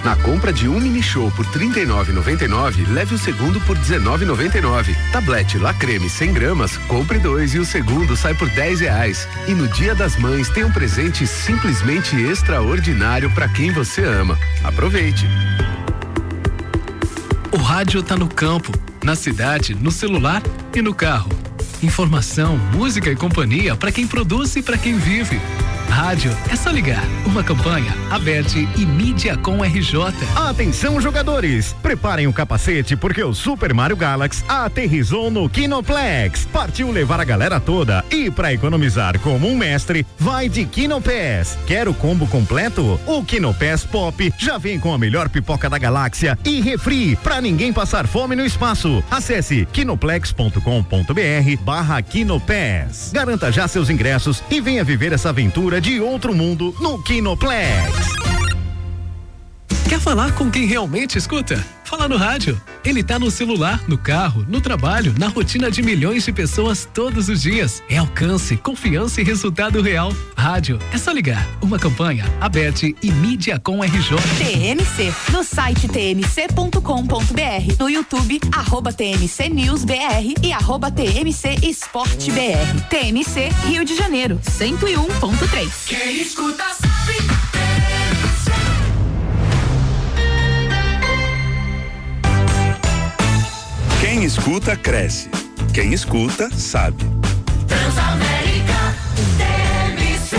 Na compra de um mini show por R$ 39,99, leve o segundo por R$ 19,99. Tablete La Creme 100 gramas, compre 2 e o segundo sai por R$10. E no Dia das Mães tem um presente simplesmente extraordinário para quem você ama. Aproveite. O rádio tá no campo, na cidade, no celular e no carro. Informação, música e companhia para quem produz e para quem vive. Rádio é só ligar. Uma campanha, Aberte e Mídia com RJ. Atenção, jogadores, preparem o capacete porque o Super Mario Galaxy aterrissou no Kinoplex. Partiu levar a galera toda e para economizar como um mestre, vai de Kinopass. Quer o combo completo? O Kinopass Pop já vem com a melhor pipoca da galáxia e refri para ninguém passar fome no espaço. Acesse kinoplex.com.br/Kinopass. Garanta já seus ingressos e venha viver essa aventura de outro mundo no Kinoplex. Quer falar com quem realmente escuta? Fala no rádio. Ele tá no celular, no carro, no trabalho, na rotina de milhões de pessoas todos os dias. É alcance, confiança e resultado real. Rádio é só ligar. Uma campanha, Aberte e Mídia com RJ. TMC, no site tmc.com.br, no YouTube, @TMCNewsBR e @TMC Esporte BR. TMC Rio de Janeiro, 101.3. Quem escuta sabe. Quem escuta, cresce. Quem escuta, sabe. Transamérica, TMC.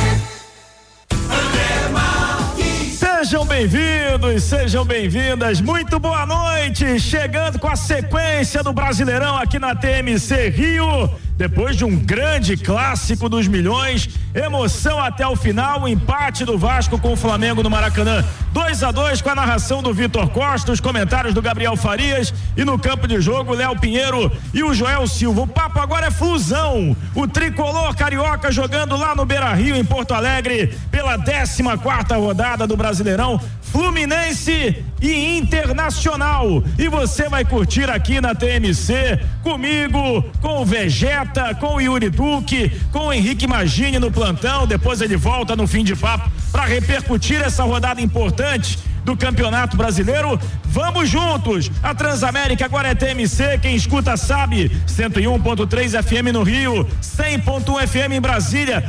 Sejam bem-vindos, sejam bem-vindas, muito boa noite, chegando com a sequência do Brasileirão aqui na TMC Rio, depois de um grande clássico dos milhões, emoção até o final, o empate do Vasco com o Flamengo no Maracanã, 2-2 com a narração do Vitor Costa, os comentários do Gabriel Farias e no campo de jogo o Léo Pinheiro e o Joel Silva. O papo agora é Flusão, o tricolor carioca jogando lá no Beira-Rio em Porto Alegre pela 14ª rodada do Brasileirão, Fluminense e Internacional. E você vai curtir aqui na TMC comigo, com o Vegeta, com o Yuri Duque, com o Henrique Magini no plantão. Depois ele volta no fim de papo para repercutir essa rodada importante do Campeonato Brasileiro. Vamos juntos. A Transamérica agora é TMC, quem escuta sabe. 101.3 FM no Rio, 100.1 FM em Brasília,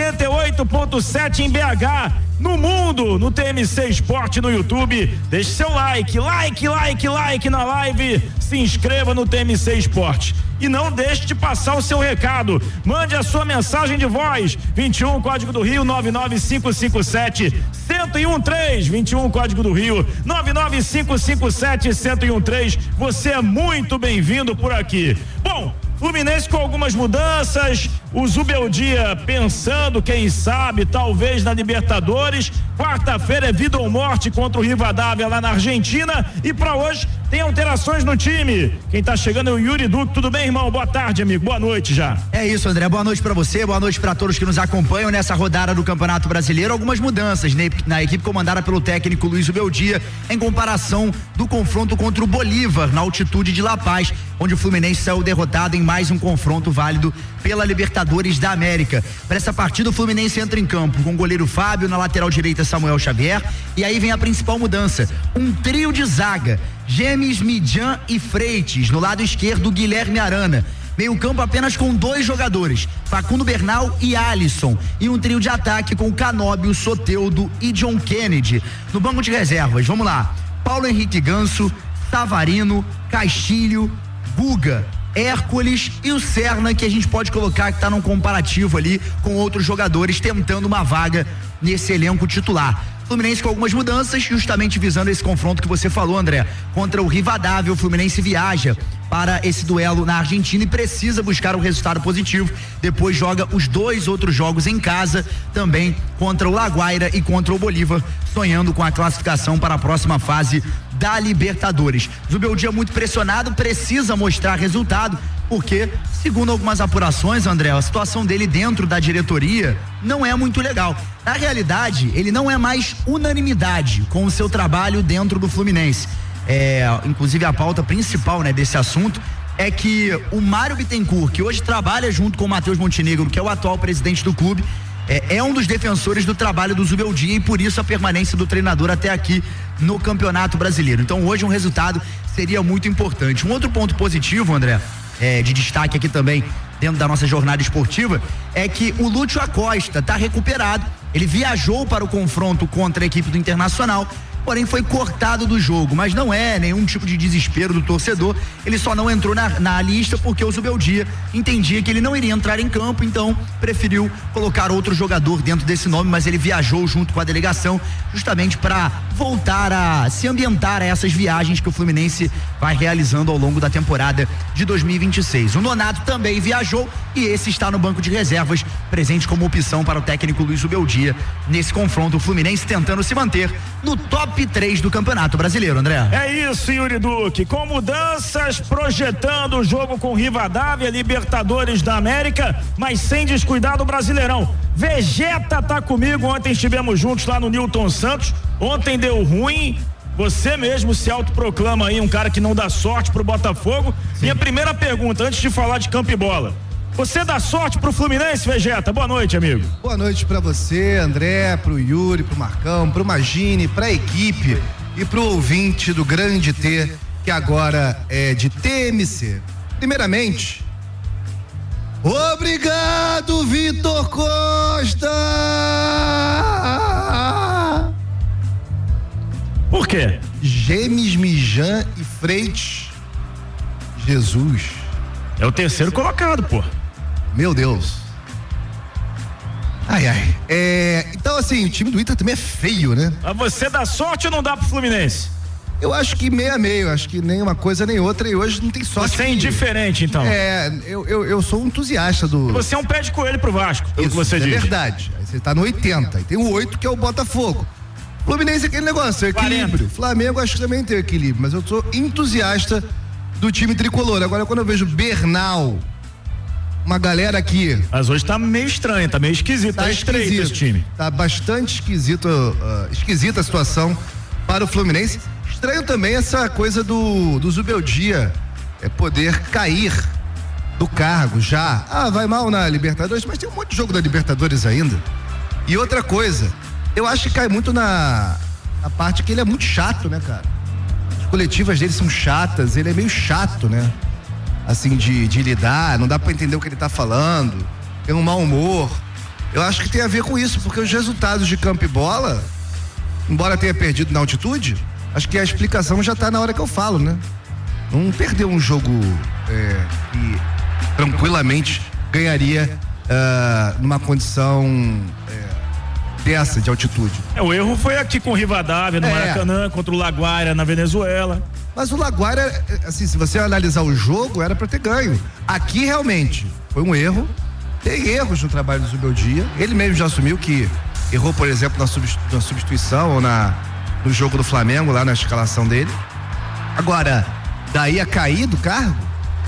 88.7 em BH. No mundo, no TMC Esporte no YouTube. Deixe seu like na live. Se inscreva no TMC Esporte. E não deixe de passar o seu recado. Mande a sua mensagem de voz. 21 código do Rio 99557 1013. 21 código do Rio 99557 1013. Você é muito bem-vindo por aqui. Bom, Fluminense com algumas mudanças, o Zubeldia pensando, quem sabe, talvez na Libertadores. Quarta-feira é vida ou morte contra o Rivadavia lá na Argentina, e para hoje tem alterações no time. Quem tá chegando é o Yuri Duque. Tudo bem, irmão? Boa tarde, amigo. Boa noite já. É isso, André. Boa noite pra você, boa noite pra todos que nos acompanham nessa rodada do Campeonato Brasileiro. Algumas mudanças na equipe comandada pelo técnico Luiz Zubeldia, em comparação do confronto contra o Bolívar na altitude de La Paz, onde o Fluminense saiu derrotado em mais um confronto válido pela Libertadores da América. Para essa partida, o Fluminense entra em campo com o goleiro Fábio, na lateral direita Samuel Xavier, e aí vem a principal mudança, um trio de zaga, Gemes, Midjan e Freitas, no lado esquerdo Guilherme Arana. Meio campo apenas com 2 jogadores, Facundo Bernal e Alisson, e um trio de ataque com Canóbio, Soteldo e John Kennedy. No banco de reservas, vamos lá, Paulo Henrique Ganso, Savarino, Castilho, Guga, Hércules e o Serna, que a gente pode colocar que está num comparativo ali com outros jogadores tentando uma vaga nesse elenco titular. Fluminense com algumas mudanças, justamente visando esse confronto que você falou, André, contra o Rivadavia. O Fluminense viaja para esse duelo na Argentina e precisa buscar um resultado positivo. Depois joga os 2 outros jogos em casa, também contra o La Guaira e contra o Bolívar, sonhando com a classificação para a próxima fase da Libertadores. Zubeldia muito pressionado, precisa mostrar resultado, porque, segundo algumas apurações, André, a situação dele dentro da diretoria não é muito legal. Na realidade, ele não é mais unanimidade com o seu trabalho dentro do Fluminense. Inclusive a pauta principal, né, desse assunto é que o Mário Bittencourt, que hoje trabalha junto com o Matheus Montenegro, que é o atual presidente do clube, é um dos defensores do trabalho do Zubeldia, e por isso a permanência do treinador até aqui no Campeonato Brasileiro. Então hoje um resultado seria muito importante. Um outro ponto positivo, André, de destaque aqui também dentro da nossa jornada esportiva, é que o Lúcio Acosta está recuperado. Ele viajou para o confronto contra a equipe do Internacional, porém foi cortado do jogo, mas não é nenhum tipo de desespero do torcedor. Ele só não entrou na lista porque o Zubeldia entendia que ele não iria entrar em campo, então preferiu colocar outro jogador dentro desse nome, mas ele viajou junto com a delegação justamente para voltar a se ambientar a essas viagens que o Fluminense vai realizando ao longo da temporada de 2026. O Nonato também viajou e esse está no banco de reservas, presente como opção para o técnico Luiz Zubeldia nesse confronto. O Fluminense tentando se manter no top 3 do Campeonato Brasileiro, André. É isso, Yuri Duque, com mudanças, projetando o jogo com Rivadavia, Libertadores da América, mas sem descuidar do Brasileirão. Vegeta tá comigo, ontem estivemos juntos lá no Newton Santos, ontem deu ruim, você mesmo se autoproclama aí um cara que não dá sorte pro Botafogo. Sim. Minha primeira pergunta, antes de falar de campo e bola, você dá sorte pro Fluminense, Vegeta? Boa noite, amigo. Boa noite pra você, André, pro Yuri, pro Marcão, pro Magine, pra equipe e pro ouvinte do Grande T, que agora é de TMC. Primeiramente, obrigado, Vitor Costa! Por quê? James Mijan e Freitas Jesus. É o terceiro colocado, pô. Meu Deus. Ai, ai. Então, assim, o time do Inter também é feio, né? Mas você dá sorte ou não dá pro Fluminense? Eu acho que meio a meio, acho que nem uma coisa nem outra, e hoje não tem sorte. Você é indiferente, então? Eu sou um entusiasta do... Você é um pé de coelho pro Vasco, pelo que você diz. É verdade. Aí você tá no 80, e tem o 8 que é o Botafogo. Fluminense é aquele negócio, é equilíbrio. 40. Flamengo acho que também tem equilíbrio, mas eu sou entusiasta do time tricolor. Agora, quando eu vejo Bernal, uma galera aqui... Mas hoje tá meio estranho, tá meio esquisito, tá estreito esse time. Tá bastante esquisita a situação para o Fluminense. Estranho também essa coisa do Zubeldia poder cair do cargo já. Vai mal na Libertadores, mas tem um monte de jogo da Libertadores ainda. E outra coisa, eu acho que cai muito na parte que ele é muito chato, né, cara? As coletivas dele são chatas, ele é meio chato, né? Assim, de lidar, não dá pra entender o que ele tá falando, tem um mau humor. Eu acho que tem a ver com isso, porque os resultados de campo e bola, embora tenha perdido na altitude, acho que a explicação já tá na hora que eu falo, né? Não perdeu um jogo que tranquilamente ganharia numa condição dessa de altitude. O erro foi aqui com o Rivadavia no Maracanã, contra o Laguaira na Venezuela. Mas o Laguaira, assim, se você analisar o jogo, era pra ter ganho. Aqui realmente foi um erro. Tem erros no trabalho do Zubeldia. Ele mesmo já assumiu que errou, por exemplo, na substituição ou no jogo do Flamengo, lá na escalação dele. Agora, daí a cair do cargo,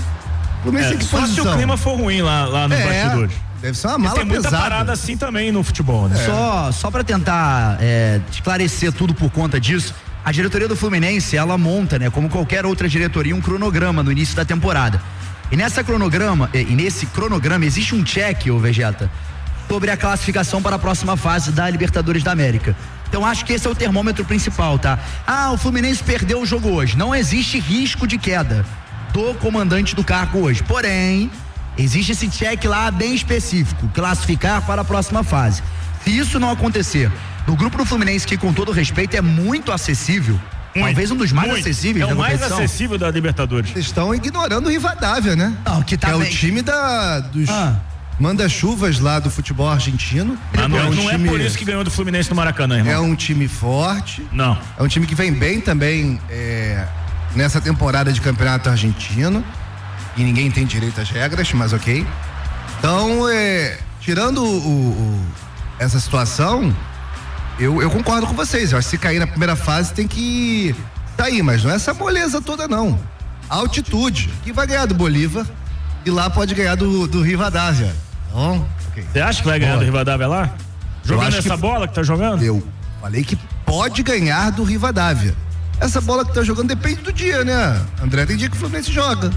só se o clima for ruim lá nos bastidores. Deve ser uma mala pesada. Tem muita parada assim também no futebol, né? Só pra tentar esclarecer tudo por conta disso, a diretoria do Fluminense, ela monta, né, como qualquer outra diretoria, um cronograma no início da temporada. E nesse cronograma existe um check, ô Vegeta, sobre a classificação para a próxima fase da Libertadores da América. Então acho que esse é o termômetro principal, tá? O Fluminense perdeu o jogo hoje. Não existe risco de queda do comandante do cargo hoje. Porém, existe esse check lá bem específico, classificar para a próxima fase. Se isso não acontecer, no grupo do Fluminense, que com todo respeito é muito acessível, talvez um dos mais acessíveis da competição. É o mais acessível da Libertadores. Vocês estão ignorando o Rivadavia, né? Não, que tá é bem... o time dos manda-chuvas lá do futebol argentino. Não é por isso que ganhou do Fluminense no Maracanã, irmão. É um time forte. Não. É um time que vem bem também nessa temporada de campeonato argentino. E ninguém tem direito às regras, mas ok. Então, tirando essa situação, eu concordo com vocês. Eu acho que se cair na primeira fase tem que sair, mas não é essa moleza toda, não. A altitude, que vai ganhar do Bolívar e lá pode ganhar do Rivadavia. Então, okay. Você acha que vai ganhar do Rivadavia lá? Jogando essa bola que tá jogando? Eu falei que pode ganhar do Rivadavia. Essa bola que tá jogando depende do dia, né? André, tem dia que o Fluminense joga.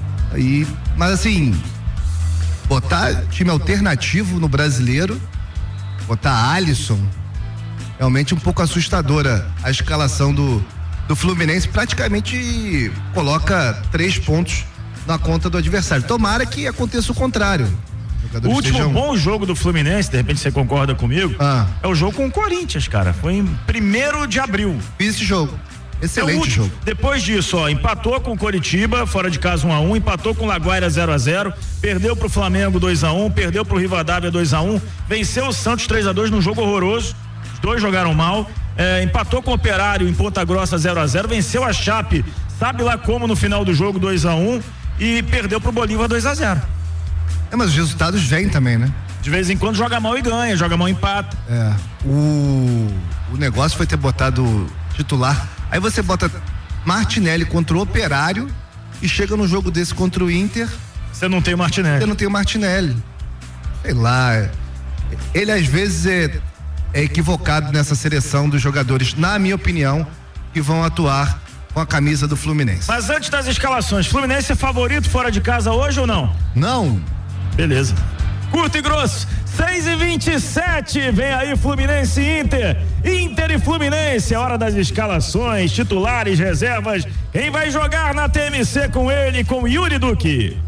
Mas assim, botar time alternativo no Brasileiro, botar Alisson, realmente um pouco assustadora a escalação do Fluminense, praticamente coloca 3 pontos na conta do adversário. Tomara que aconteça o contrário. O último bom jogo do Fluminense, de repente você concorda comigo, é o jogo com o Corinthians, cara. Foi em 1º de abril. Fiz esse jogo. Excelente jogo. Depois disso, empatou com o Coritiba, fora de casa 1-1, empatou com o Laguaira 0-0, perdeu pro Flamengo 2-1, perdeu pro Rivadavia 2-1, venceu o Santos 3-2 num jogo horroroso. Os dois jogaram mal. Empatou com o Operário em Ponta Grossa 0-0, venceu a Chape, sabe lá como, no final do jogo 2-1 e perdeu pro Bolívar 2-0. Mas os resultados vêm também, né? De vez em quando joga mal e ganha, joga mal e empata. O negócio foi ter botado titular. Aí você bota Martinelli contra o Operário e chega no jogo desse contra o Inter. Você não tem o Martinelli. Você não tem o Martinelli. Sei lá. Ele às vezes é equivocado nessa seleção dos jogadores, na minha opinião, que vão atuar com a camisa do Fluminense. Mas antes das escalações, Fluminense é favorito fora de casa hoje ou não? Não. Beleza. Curto e grosso, 6h27, vem aí Fluminense e Inter. Inter e Fluminense, é hora das escalações, titulares, reservas. Quem vai jogar na TMC com ele, com Yuri Duque?